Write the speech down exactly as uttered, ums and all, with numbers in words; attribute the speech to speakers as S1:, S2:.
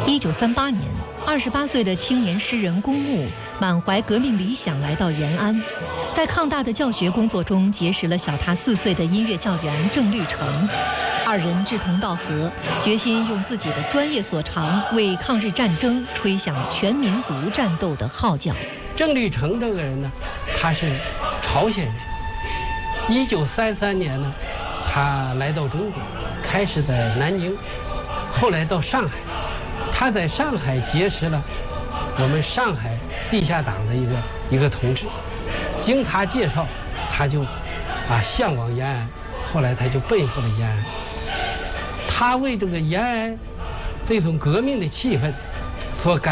S1: 一九三八年，二十八岁的青年诗人龚木满怀革命理想来到延安，在抗大的教学工作中结识了小他四岁的音乐教员郑律成，二人志同道合，决心用自己的专业所长为抗日战争吹响全民族战斗的号角。
S2: 郑律成这个人呢，他是朝鲜人。一九三三年呢，他来到中国，开始在南京，后来到上海。他在上海结识了我们上海地下党的一个一个同志，经他介绍，他就啊向往延安，后来他就奔赴了延安。他为这个延安这种革命的气氛所感